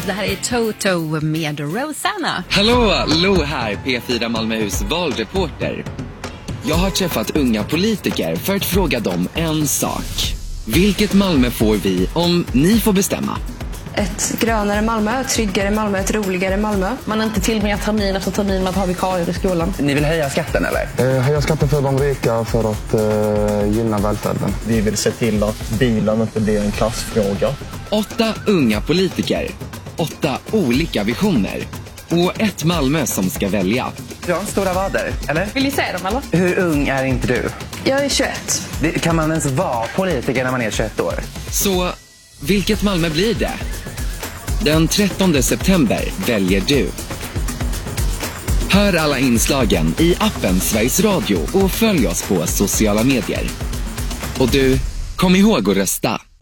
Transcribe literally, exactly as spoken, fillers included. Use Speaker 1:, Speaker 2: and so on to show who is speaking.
Speaker 1: Det här är Toto med Rosanna.
Speaker 2: Hallå, Lo här, P fyra Malmöhus valreporter. Jag har träffat unga politiker för att fråga dem en sak. Vilket Malmö får vi om ni får bestämma?
Speaker 3: Ett grönare Malmö, ett tryggare Malmö, ett roligare Malmö.
Speaker 4: Man har inte tillbringat termin efter termin med att ha vikarier i skolan.
Speaker 5: Ni vill höja skatten eller?
Speaker 6: Eh, höja skatten för de rika för att eh, gynna välfärden.
Speaker 7: Vi vill se till att bilen inte blir en klassfråga.
Speaker 2: Åtta unga politiker, åtta olika visioner och ett Malmö som ska välja.
Speaker 5: Du har stora vader, eller?
Speaker 4: Vill ni se dem eller?
Speaker 5: Hur ung är inte du?
Speaker 3: Jag är tjugoett.
Speaker 5: Det, kan man ens vara politiker när man är tjugoett år?
Speaker 2: Så vilket Malmö blir det? Den trettonde september väljer du. Hör alla inslagen i appen Sveriges Radio och följ oss på sociala medier. Och du, kom ihåg att rösta.